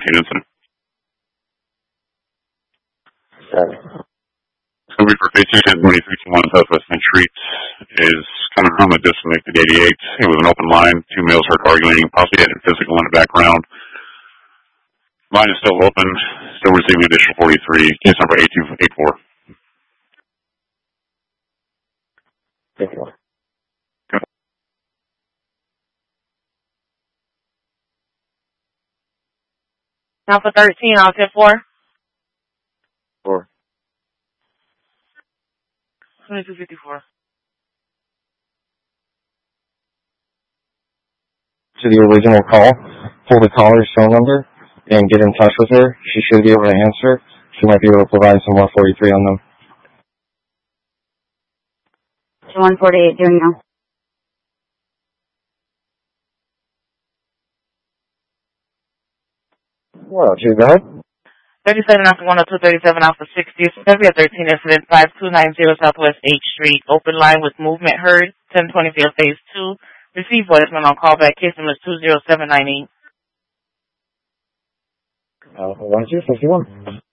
scene incident. It's going to be for patient 2321 Southwest Main Street. Is coming from a disconnected 88. It was an open line. Two males heard arguing, possibly had a physical in the background. Line is still open. Still receiving additional 43. Case number 8284. Now for 13, I'll get 4. 2254. To the original call, pull the caller's phone number, and get in touch with her. She should be able to answer. She might be able to provide some more 43 on them. 148 doing now. Well, too bad. 37 after 102, 37 after 60. It's going to be a 13 incident, 5290 Southwest 8th Street. Open line with movement heard, 1020 field phase 2. Receive voicemail on callback. Case number is 20798. 1251.